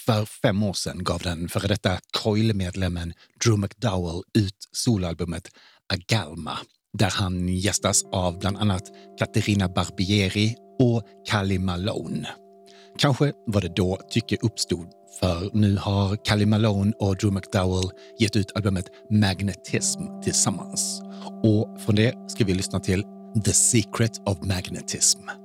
För 5 år sedan gav den före detta Coil-medlemmen Drew McDowell ut soloalbumet Agalma, där han gästas av bland annat Caterina Barbieri och Kali Malone. Kanske var det då tycke uppstod, för nu har Kali Malone och Drew McDowell gett ut albumet Magnetism tillsammans. Och från det ska vi lyssna till The Secret of Magnetism.